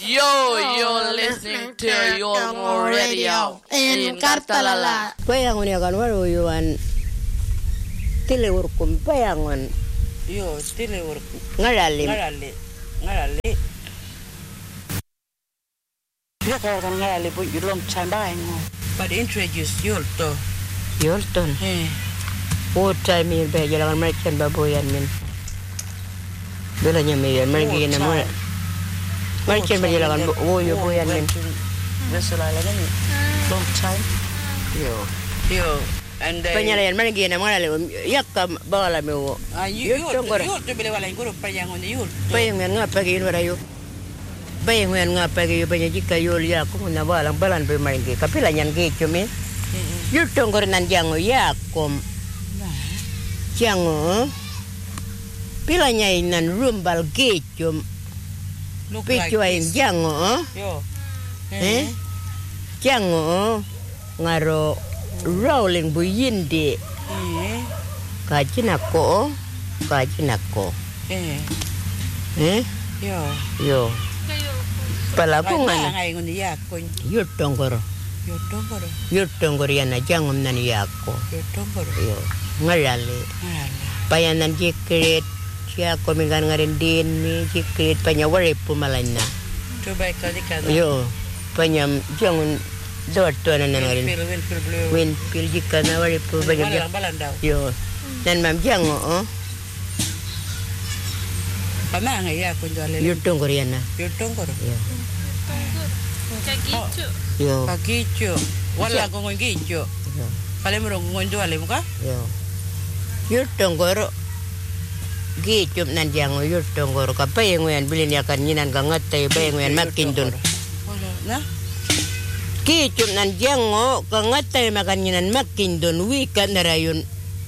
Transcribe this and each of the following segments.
You're listening to your radio in Kartalala. Payangon ya kan waru yuan tilurkum payangon. Yo tilurkum. Ngarali. Dia kan ngarali bu yulom chambai ngo. But introduce Yolto. Yolton. What time il be jalan merchant baboyan min. Belanya mi mergi na mo. Merchant berjalan woyo boyan min. Besulala ni. Long time. Yo. And Penyalayan mergi na mo yakka bala mi wo. Yolto bile wala ngoro payangon Yolto. Payangan nga pagi warayo. Payangan nga pagi panyajika yol ya ko na balang balan be maingi. Kapila nyan ge chumi. Yolto ngor nan jango yakom. Jango. Pilanya inan rumbal ge chum. Picuain jango. Yo. Jango ngaro rolling buyindi. Kajinako. Yo. Palakungan. Ngai ngoni yakon. Yurtongoro yana jangom nan yako. Yo. Ngalale. Payanan jikret. Siya ko mingan ngarin din mi jikret panyawari pumalana. Coba kali kan. Yo. Panyam jangon dorto nan ngarin. Win pil jika na wari pu banyak. Yo. Nan mam jango. Pamang ya kun jale. Yurtongoro yana. Yo. Yo. Kakicho. Wala ko ngicho. Yo. Pale mo ngon jale mo ka? Yo. Yurtongoro gitu nan jango yurtongoro kapayengoyan bilin yakan nyinan gangatay payengoyan makindon. Nah. Gitu nan jango gangatay makan nyinan makindon wika narayon.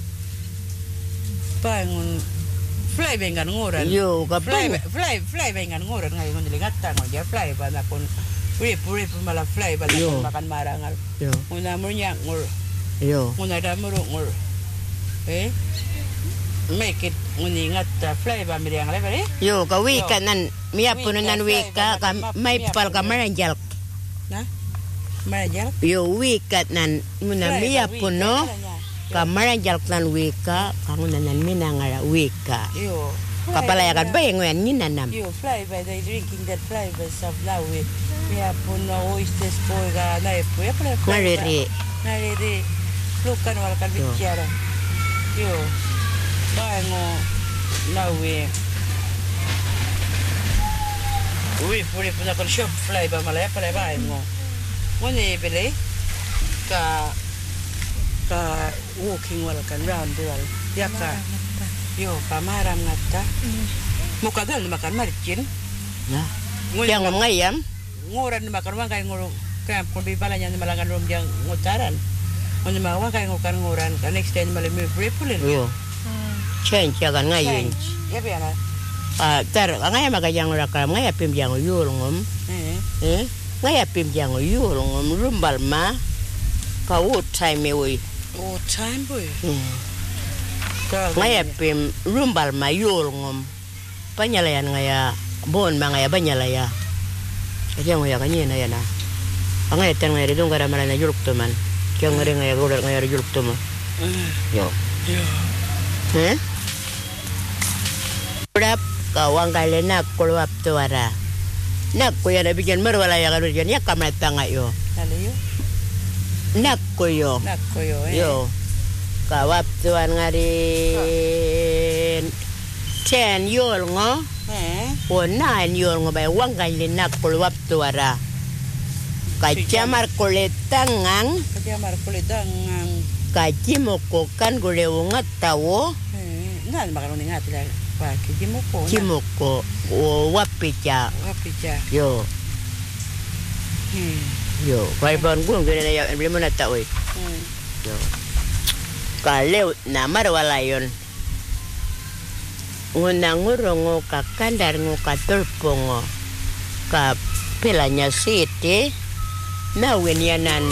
Payengon fly bengan ngoran. Yo fly bengan ngoran ngayon nilingatan ngo ja fly ba na kon rip mala fly ba na makan marangal. Yo. Una mo nya ngor. Yo. Una da mo ngor. Make it nguningat fly ba miriang level Yo ka wika nan miya puno nan wika ka may pal ka maranjal. Na? Maranjal? Yo wika nan muna miya puno ka maranjal nan wika kanguna nan minangara wika. Yo. Kapalayakan payengoyan nyinanam. Yo fly by they drinking that fly by sablawe. Miya puno oysters poga na epo. Nariri. Lukan wala kan bicara. Yo. Baengo nawe. Puri punya kon shop fly ba malaya pala baengo. Woni bele ka walking wala kan round wal. Yaka. Yo pamaram ngata. Muka dal makan marcin. Nah. Yang ngayam. Ngoran makan wang kay ngoro kamp kon bi balanya malangan rom jang ngotaran. Woni mawa kay ngoran ka next time male me prepulin. Yo. Change kan ngayon. Ya biana. Tar ngaya magayang rakam ngaya pim jang yulngom. Ngaya pim jang yulngom rumbal ma. Ka wo time we. Oh time boy. Ngaya pim rumbal ma yulngom. Panyalayan ngaya bon ma ngaya banyalaya. Kaya ngaya kanyena yana. Ngaya tan ngaya dong gara malana yuluk teman. Kaya ngaya ngaya yuluk teman. Yo. Berap kawang kali nak keluar tuara. Nak ko yana bikin merwala ya kan bikin ya kamera tangga yo. Lalu yo. Nak ko yo. Yo. Kawap tuan ngarin. 10 yol ngo. O 9 yol ngo bay wang kali nak keluar tuara. Kacamar kulit tangang. Kacimoko kan gule ungat tawo. Nah, makan uningat lah. Wah, Kimoko, wapicha. Yo. Kaya ban gue gini ya, belum nak tahu. Yo. Kalau nama rawalayon, ngunangurongo kakandar ngukaturpongo, kapelanya siti, nawinyanan.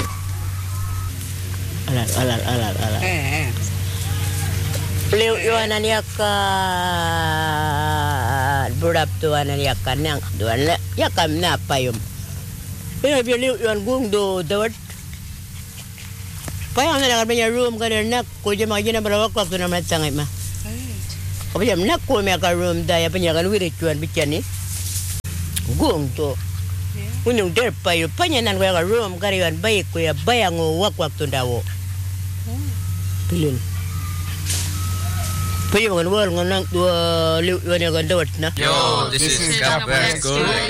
Alat. Beliau Yohanan ya ka berap tuan yakan yang tuan le yakan na payum. Pero liu yuan gung do dawat. Payang na kan room kan nak ko je magina balawak ko na matangay ma. Apa jam nak ko me ka room daya penyakan wirit tuan bicani. Gung to. Unung der payo panyanan ko ka room kariwan baik ko ya bayang wak tundawo. Pilin. Payo ngan wal ngan dua liu yuan kan dawat na. Yo, this is Campus School.